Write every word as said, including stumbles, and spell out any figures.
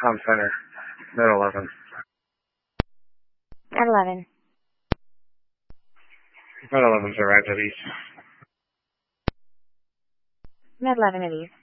Tom Center, Med eleven. Med eleven. Med eleven's arrived at East. Med eleven at East.